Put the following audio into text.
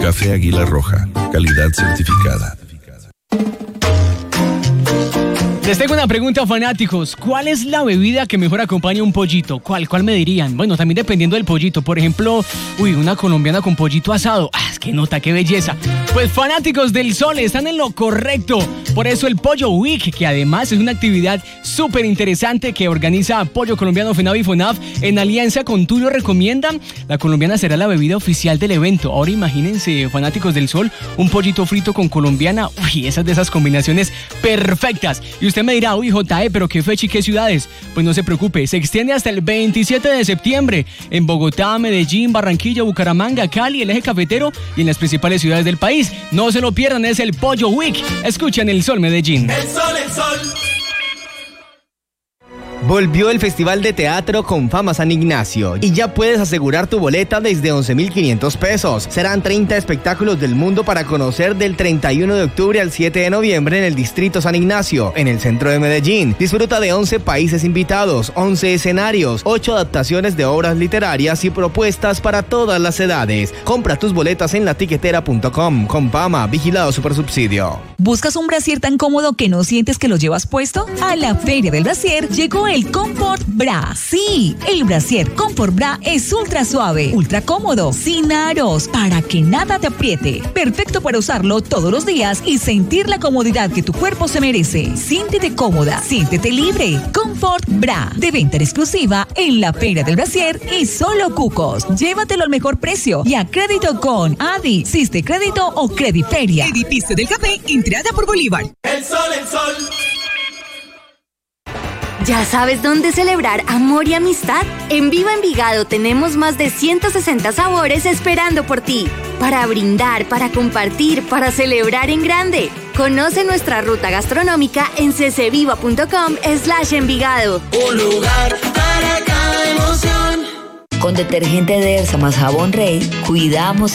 Café Águila Roja, calidad certificada. Les tengo una pregunta, fanáticos. ¿Cuál es la bebida que mejor acompaña un pollito? ¿Cuál me dirían? Bueno, también dependiendo del pollito. Por ejemplo, una colombiana con pollito asado. ¡Es que nota, qué belleza! Pues fanáticos del sol, están en lo correcto. Por eso el Pollo Week, que además es una actividad súper interesante que organiza Pollo Colombiano FENAV y FONAV en alianza con Tulio Recomienda. La colombiana será la bebida oficial del evento. Ahora imagínense, fanáticos del sol, un pollito frito con colombiana. Esas de esas combinaciones perfectas. Y usted me dirá, JE, pero qué fecha y qué ciudades. Pues no se preocupe, se extiende hasta el 27 de septiembre en Bogotá, Medellín, Barranquilla, Bucaramanga, Cali, el eje cafetero y en las principales ciudades del país. No se lo pierdan, es el Pollo Week. Escuchen El Sol Medellín. El sol, el sol. Volvió el Festival de Teatro con Fama San Ignacio y ya puedes asegurar tu boleta desde 11,500 pesos. Serán 30 espectáculos del mundo para conocer del 31 de octubre al 7 de noviembre en el Distrito San Ignacio, en el centro de Medellín. Disfruta de 11 países invitados, 11 escenarios, 8 adaptaciones de obras literarias y propuestas para todas las edades. Compra tus boletas en latiquetera.com. Con Fama, vigilado Supersubsidio. ¿Buscas un brasier tan cómodo que no sientes que lo llevas puesto? A la Feria del Brasier llegó el Comfort Bra. Sí, el brasier Comfort Bra es ultra suave, ultra cómodo, sin aros, para que nada te apriete. Perfecto para usarlo todos los días y sentir la comodidad que tu cuerpo se merece. Siéntete cómoda, siéntete libre. Comfort Bra, de venta exclusiva en la Feria del Brasier y solo Cucos. Llévatelo al mejor precio y a crédito con Adi, Siste Crédito o Crediferia. Edificio del Café, entrada por Bolívar. El sol, el sol. ¿Ya sabes dónde celebrar amor y amistad? En Viva Envigado tenemos más de 160 sabores esperando por ti. Para brindar, para compartir, para celebrar en grande. Conoce nuestra ruta gastronómica en ccviva.com/Envigado. Un lugar para cada emoción. Con detergente Dersa más jabón Rey, cuidamos